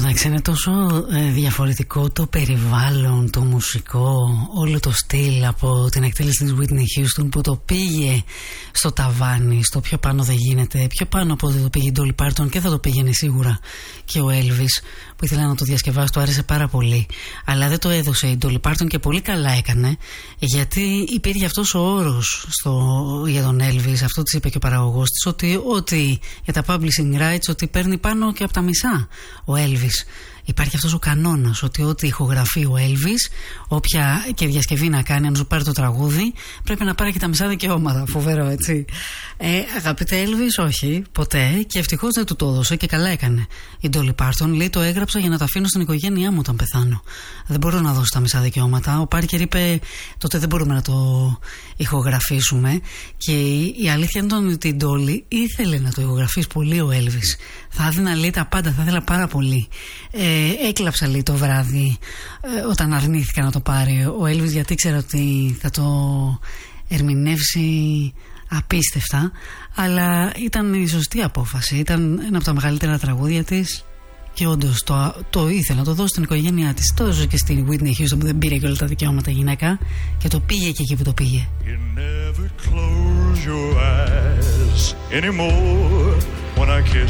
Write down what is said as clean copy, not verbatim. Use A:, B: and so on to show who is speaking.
A: Εντάξει, είναι τόσο διαφορετικό το περιβάλλον, το μουσικό, όλο το στυλ από την εκτέλεση της Whitney Houston που το πήγε στο ταβάνι, στο πιο πάνω δεν γίνεται, πιο πάνω από ότι το πήγε η Dolly Parton και θα το πήγαινε σίγουρα και ο Elvis που ήθελα να το διασκευάσει, του άρεσε πάρα πολύ, αλλά δεν το έδωσε η Dolly Parton και πολύ καλά έκανε, γιατί υπήρχε αυτός ο όρος για τον Elvis, αυτό της είπε και ο παραγωγός της, ότι για τα publishing rights ότι παίρνει πάνω και από τα μισά ο Elvis. Υπάρχει αυτός ο κανόνας ότι ό,τι ηχογραφεί ο Elvis, όποια και διασκευή να κάνει, αν σου πάρει το τραγούδι, πρέπει να πάρει και τα μισά δικαιώματα. Φοβερό, έτσι. Αγαπητέ Elvis, όχι, ποτέ. Και ευτυχώς δεν του το έδωσε και καλά έκανε. Η Dolly Parton λέει: το έγραψα για να τα αφήνω στην οικογένειά μου όταν πεθάνω. Δεν μπορώ να δώσω τα μισά δικαιώματα. Ο Πάρκερ είπε: τότε δεν μπορούμε να το ηχογραφήσουμε. Και η αλήθεια είναι ότι η Dolly ήθελε να το ηχογραφήσει πολύ ο Elvis. Θα έδινα, λέει, τα πάντα, θα ήθελα πάρα πολύ. Έκλαψα, λέει, το βράδυ όταν αρνήθηκα να το πάρει ο Elvis, γιατί ήξερα ότι θα το ερμηνεύσει απίστευτα, αλλά ήταν η σωστή απόφαση. Ήταν ένα από τα μεγαλύτερα τραγούδια της και όντως το ήθελε να το δώσει στην οικογένειά της. Το έδωσε και στην Whitney Houston που δεν πήρε και όλα τα δικαιώματα η γυναίκα και το πήγε και εκεί που το πήγε.
B: You never close your eyes anymore when I kiss